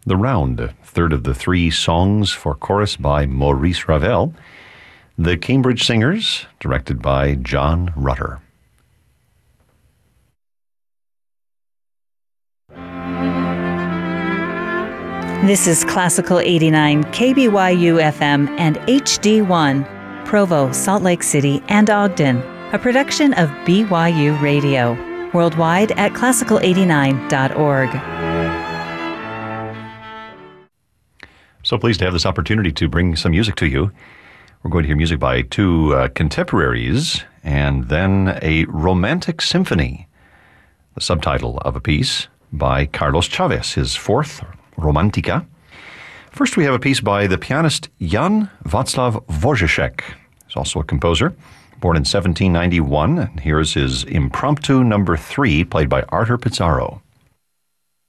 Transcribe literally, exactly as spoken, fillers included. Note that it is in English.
The Round, third of the three songs for chorus by Maurice Ravel. The Cambridge Singers, directed by John Rutter. This is Classical eighty-nine, K B Y U F M and H D one, Provo, Salt Lake City, and Ogden, a production of B Y U Radio, worldwide at classical eighty-nine dot org. So pleased to have this opportunity to bring some music to you. We're going to hear music by two uh, contemporaries and then a romantic symphony, the subtitle of a piece by Carlos Chavez, his fourth Romantica. First, we have a piece by the pianist Jan Václav Wojciech. He's also a composer, born in seventeen ninety-one, and here's his Impromptu number three, played by Artur Pizarro.